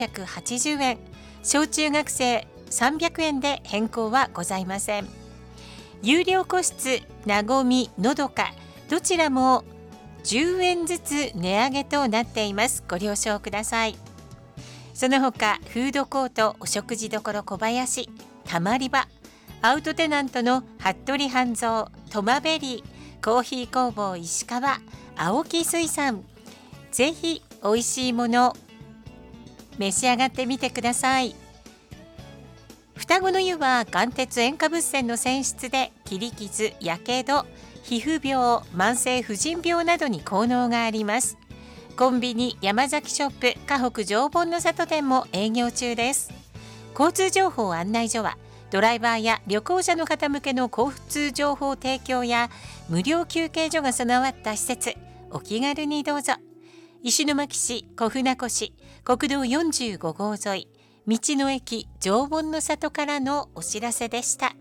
380円、小中学生300円で変更はございません。有料個室、なごみ、のどか、どちらも10円ずつ値上げとなっています。ご了承ください。その他、フードコート、お食事処小林、たまり場、アウトテナントの服部半蔵、トマベリー、コーヒー工房石川、青木水産、ぜひ美味しいもの召し上がってみてください。双子の湯は眼鉄塩化物泉の泉質で切り傷、やけど、皮膚病、慢性婦人病などに効能があります。コンビニ、山崎ショップ、河北常盆の里店も営業中です。交通情報案内所はドライバーや旅行者の方向けの交通情報提供や無料休憩所が備わった施設、お気軽にどうぞ。石巻市小船越国道45号沿い、道の駅常盆の里からのお知らせでした。